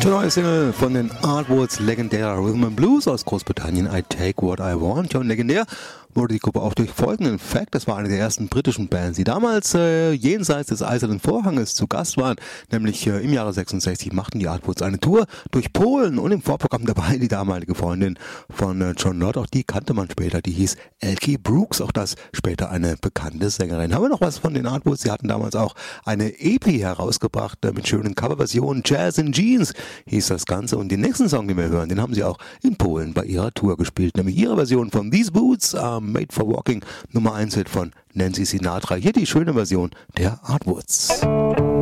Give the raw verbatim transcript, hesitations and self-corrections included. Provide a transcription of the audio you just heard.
Die neue Single von den Artwoods, legendärer Rhythm and Blues aus Großbritannien, I Take What I Want. Ja, und legendär wurde die Gruppe auch durch folgenden Fact. Das war eine der ersten britischen Bands, die damals äh, jenseits des Eisernen Vorhanges zu Gast waren. Nämlich äh, im Jahre sechsundsechzig machten die Artwoods eine Tour durch Polen und im Vorprogramm dabei die damalige Freundin von äh, John Lord. Auch die kannte man später. Die hieß Elkie Brooks. Auch das später eine bekannte Sängerin. Haben wir noch was von den Artwoods? Sie hatten damals auch eine E P herausgebracht äh, mit schönen Coverversionen. Jazz in Jeans hieß das Ganze. Und den nächsten Song, den wir hören, den haben sie auch in Polen bei ihrer Tour gespielt. Nämlich ihre Version von These Boots um, Made for Walking, Nummer eins Hit von Nancy Sinatra. Hier die schöne Version der Artwoods.